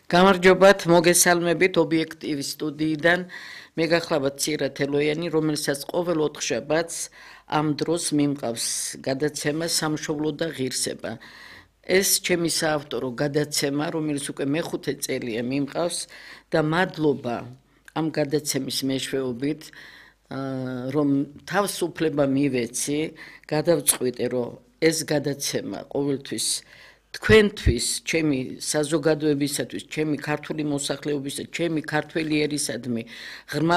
გამარჯობათ, მოგესალმებით ობიექტივის სტუდიიდან. მე გახლავთ ცირა თელოიანი, რომელსაც ყოველ 4 შაბათს ამ დროს მიმყავს გადაცემა სამშობლო და ღირსება. ეს ჩემი საავტორო გადაცემა, რომელიც უკვე მე-5 წელია მიმყავს და მადლობა ამ გადაცემის მეშვეობით, რომ თავს უფლება მივეცი, გადავწყვიტე, რომ ეს გადაცემა ყოველთვის თქვენთვის, ჩემი საზოგადოებისათვის, ჩემი ქართული მოსახლეობისა, ჩემი ქართველი ერისადმი ღრმა